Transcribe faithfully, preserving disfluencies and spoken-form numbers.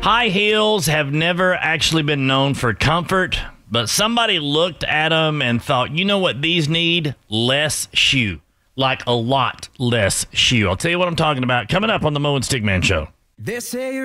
High heels have never actually been known for comfort, but somebody looked at them and thought, you know what these need? Less shoe. Like a lot less shoe. I'll tell you what I'm talking about coming up on the Mo and Stickman Show. They say